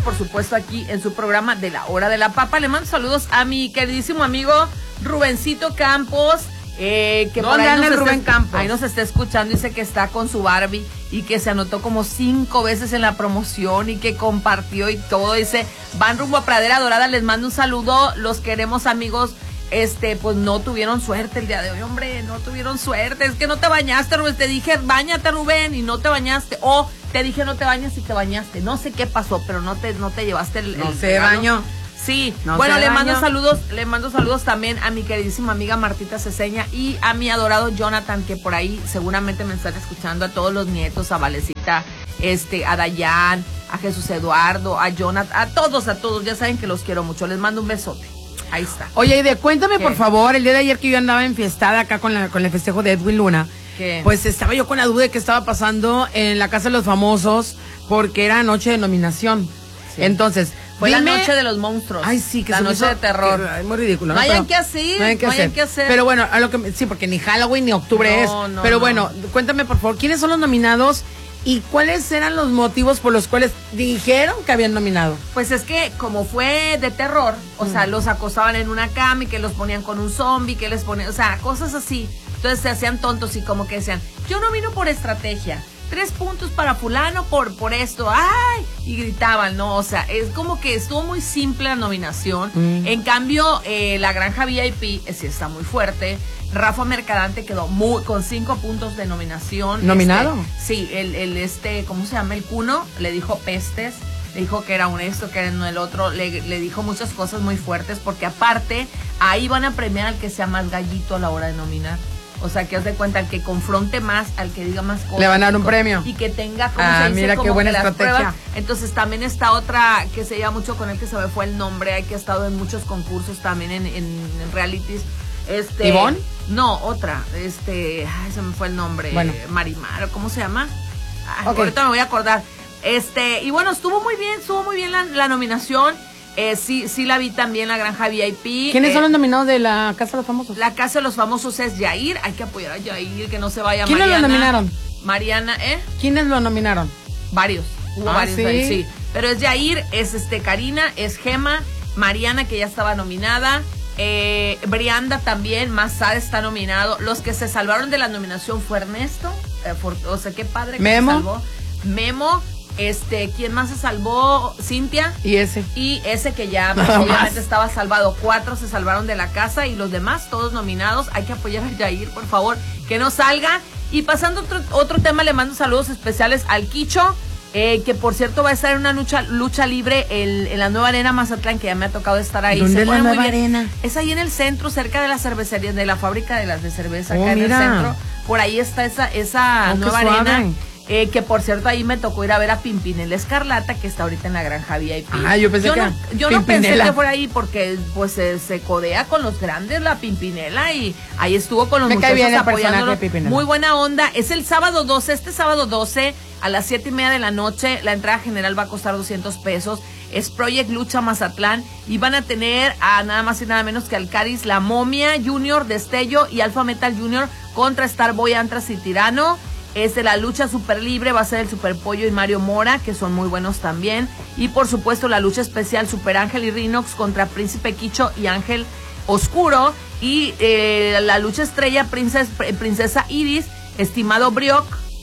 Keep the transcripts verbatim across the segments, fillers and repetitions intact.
por supuesto, aquí en su programa de La Hora de la Papa. Le mando saludos a mi queridísimo amigo Rubencito Campos. Eh, que ¿Dónde anda el Rubén Campos? Ahí nos está escuchando, dice que está con su Barbie y que se anotó como cinco veces en la promoción y que compartió y todo. Dice, van rumbo a Pradera Dorada, les mando un saludo, los queremos amigos. Este, pues no tuvieron suerte el día de hoy, hombre, no tuvieron suerte, es que no te bañaste, Rubén, te dije, báñate, Rubén, y no te bañaste, o te dije no te bañas y te bañaste, no sé qué pasó, pero no te, no te llevaste el, no el se bañó. Sí, no bueno, le baño. mando saludos, le mando saludos también a mi queridísima amiga Martita Ceseña y a mi adorado Jonathan, que por ahí seguramente me están escuchando, a todos los nietos, a Valecita, este, a Dayan, a Jesús Eduardo, a Jonathan, a todos, a todos, ya saben que los quiero mucho, les mando un besote. Ahí está. Oye, Ide, cuéntame ¿Qué? por favor, el día de ayer que yo andaba enfiestada acá con, la, con el festejo de Edwin Luna, ¿Qué? Pues estaba yo con la duda de qué estaba pasando en la Casa de los Famosos, porque era noche de nominación. Sí. Entonces, fue dime... la noche de los monstruos. Ay, sí, que la se noche hizo, de terror. Que, muy ridículo. No, ¿no? hayan que hacer, no hayan que, no hacer. que hacer. Pero bueno, a lo que sí, porque ni Halloween ni octubre no, es. No, Pero no. bueno, cuéntame por favor, ¿quiénes son los nominados? ¿Y cuáles eran los motivos por los cuales dijeron que habían nominado? Pues es que como fue de terror, o mm. sea, los acosaban en una cama y que los ponían con un zombie, que les ponían, o sea, cosas así. Entonces se hacían tontos y como que decían, yo nomino por estrategia, tres puntos para fulano por, por esto, ¡ay! Y gritaban, ¿no? O sea, es como que estuvo muy simple la nominación. Mm. En cambio, eh, la Granja V I P eh, sí está muy fuerte. Rafa Mercadante quedó muy, con cinco puntos de nominación. ¿Nominado? Este, sí, el, el este, ¿cómo se llama? El Cuno le dijo pestes, le dijo que era un esto, que era el otro, le, le dijo muchas cosas muy fuertes, porque aparte, ahí van a premiar al que sea más gallito a la hora de nominar. O sea, que haz de cuenta, al que confronte más, al que diga más cosas. Le van a dar un premio. Y que tenga, como ah, se dice, mira como qué buena que las estrategia. pruebas. Entonces también está otra que se lleva mucho con él, que se me fue el nombre, hay que ha estado en muchos concursos también en, en, en realities. Este, ¿Ivonne? No, otra, este, ay, se me fue el nombre, bueno. Marimar, ¿cómo se llama? Ay, okay. Ahorita me voy a acordar. Este, y bueno, estuvo muy bien, estuvo muy bien la, la nominación. Eh, sí, sí la vi también, la Granja V I P. ¿Quiénes eh, son los nominados de la Casa de los Famosos? La Casa de los Famosos es Yair, hay que apoyar a Yair, que no se vaya. ¿Quiénes Mariana, lo nominaron? Mariana, ¿eh? ¿Quiénes lo nominaron? Varios, hubo ah, varios ¿sí? ahí, sí. Pero es Yair, es este Karina, es Gema, Mariana, que ya estaba nominada, eh, Brianda también, Mazad está nominado. Los que se salvaron de la nominación fue Ernesto, eh, por, o sea, qué padre que Memo. se salvó. Memo. Este, ¿quién más se salvó? Cintia. Y ese. Y ese que ya pues, obviamente estaba salvado. Cuatro se salvaron de la casa y los demás, todos nominados. Hay que apoyar a Yair, por favor, que no salga. Y pasando a otro, otro tema, le mando saludos especiales al Quicho, eh, que por cierto va a estar en una lucha, lucha libre el, en la nueva arena Mazatlán, que ya me ha tocado estar ahí. ¿Dónde se es la nueva arena? Es ahí en el centro, cerca de la cervecería, de la fábrica de las de cerveza, oh, acá mira. en el centro. Por ahí está esa, esa oh, nueva arena. Eh, que por cierto ahí me tocó ir a ver a Pimpinela Escarlata, que está ahorita en la Granja V I P. Ah, yo pensé yo que no, yo no pensé Pimpinela. que fuera ahí porque pues se, se codea con los grandes la Pimpinela y ahí estuvo con los me muchachos cae bien el apoyándolo. personaje de Pimpinela. Muy buena onda. Es el sábado doce, este sábado doce a las siete y media de la noche. La entrada general va a costar doscientos pesos. Es Project Lucha Mazatlán y van a tener a nada más y nada menos que al Caris, La Momia Junior, Destello y Alpha Metal Junior contra Starboy, Antras y Tirano. Es de la lucha super libre, va a ser el Super Pollo y Mario Mora, que son muy buenos también. Y por supuesto la lucha especial Super Ángel y Rinox contra Príncipe Quicho y Ángel Oscuro. Y eh, la lucha estrella Princesa, Princesa Iris, Estimado Brioc,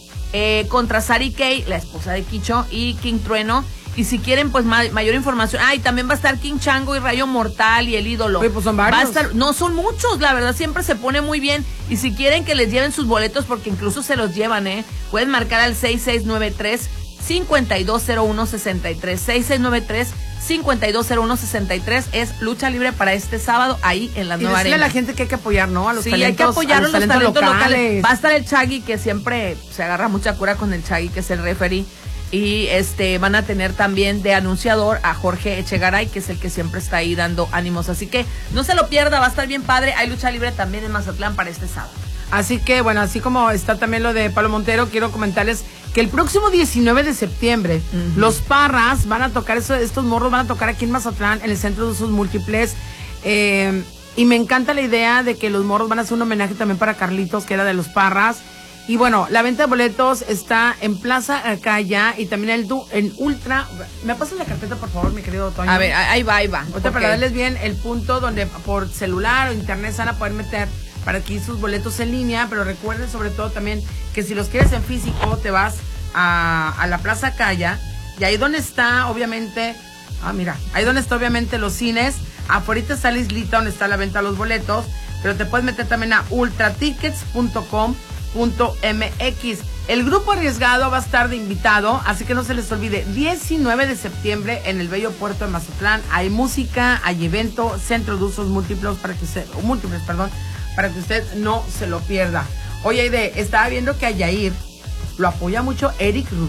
eh, contra Sari Kay, la esposa de Quicho, y King Trueno. Y si quieren, pues ma- mayor información. Ah, y también va a estar King Chango y Rayo Mortal y El Ídolo. Oye, pues son varios. Va a estar, no, son muchos, la verdad, siempre se pone muy bien. Y si quieren que les lleven sus boletos, porque incluso se los llevan, ¿eh? Pueden marcar al seis seis nueve tres, cinco dos cero uno seis tres. seis seis nueve tres, cinco dos cero uno seis tres. Es lucha libre para este sábado ahí en la y nueva arena. a la gente que hay que apoyar, ¿no? A los sí, talentos, hay que apoyar a los, los talentos, talentos locales. locales. Va a estar el Chagui, que siempre se agarra mucha cura con el Chagui, que es el referee. Y este van a tener también de anunciador a Jorge Echegaray, que es el que siempre está ahí dando ánimos. Así que no se lo pierda, va a estar bien padre. Hay lucha libre también en Mazatlán para este sábado. Así que, bueno, así como está también lo de Pablo Montero, quiero comentarles que el próximo diecinueve de septiembre, uh-huh. los Parras van a tocar, eso, estos morros van a tocar aquí en Mazatlán, en el centro de usos múltiples. Eh, y me encanta la idea de que los morros van a hacer un homenaje también para Carlitos, que era de los Parras. Y bueno, la venta de boletos está en Plaza Acaya y también el du en Ultra. ¿Me pasas la carpeta, por favor, mi querido Toño? A ver, ahí va, ahí va. Ahorita para darles bien el punto donde por celular o internet se van a poder meter para adquirir sus boletos en línea, pero recuerden sobre todo también que si los quieres en físico, te vas a, a la Plaza Acaya y ahí donde está, obviamente, ah, mira, ahí donde está obviamente los cines, afuera está la islita donde está la venta de los boletos, pero te puedes meter también a ultratickets punto com punto m x. El grupo arriesgado va a estar de invitado, así que no se les olvide, diecinueve de septiembre en el bello puerto de Mazatlán. Hay música, hay evento, centro de usos múltiples para que usted, o múltiples, perdón, para que usted no se lo pierda. Oye, Aide, estaba viendo que a Yair lo apoya mucho Eric Rubin.